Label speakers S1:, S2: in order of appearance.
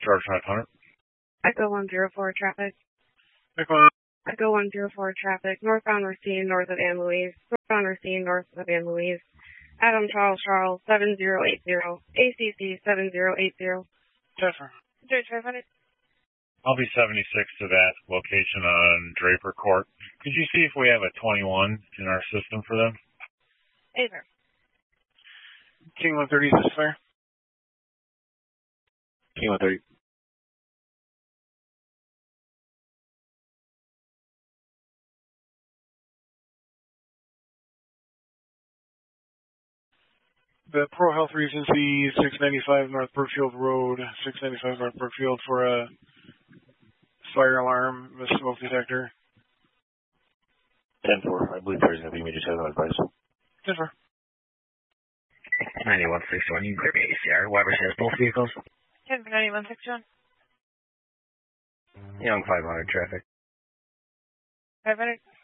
S1: Charge 500.
S2: Echo 104 traffic.
S1: Echo.
S2: Echo 104 traffic. Northbound Racine, north of Ann Louise. Northbound Racine, north of Ann Louise. Adam Charles 7080. ACC 7080.
S1: Jennifer.
S2: George 500.
S1: I'll be 76 to that location on Draper Court. Could you see if we have a 21 in our system for them?
S2: Hey, sir.
S1: King 130, is this fair? King 130. The Pro Health Regency, 695 North Brookfield Road, 695 North Brookfield for a fire alarm, a smoke detector.
S3: 10-4, I believe there's going to be major sales on advice.
S1: 10-4.
S4: 9161, you can clear me ACR. Weber says both vehicles.
S2: 9161.
S4: Young 500 traffic.
S2: 500.